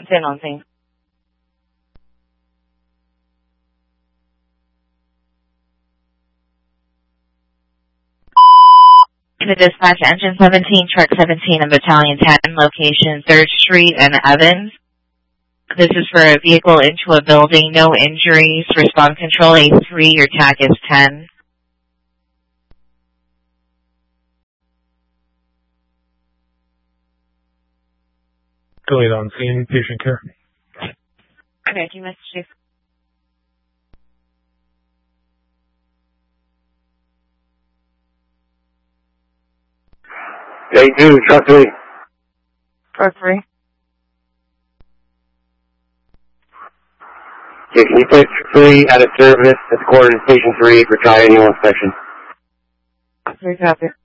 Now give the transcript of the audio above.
on scene. The dispatch, engine 17, truck 17, and battalion 10, location 3rd Street and Evans. This is for a vehicle into a building, no injuries. Respond control A3, your tag is 10. Go ahead on scene, patient care. Okay, do you message Chief? J2, truck 3. Truck 3. Okay, can you place 3 out of service at the corner of Station 3 for triennial inspection? 3 copy.